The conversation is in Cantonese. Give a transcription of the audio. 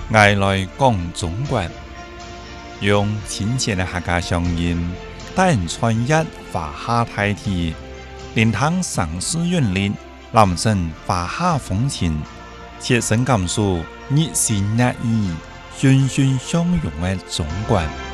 爱来讲中国，用亲切的客家乡音，带人穿越华夏大地，聆听城市韵律，感受华夏风情，切身感受热情热意、欣欣相融的中国。